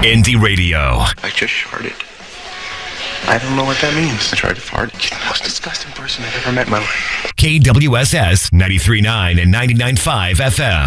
Indie Radio. I just farted. I don't know what that means. I tried to fart. You're the most disgusting person I've ever met in my life. KWSS 93.9 and 99.5 FM.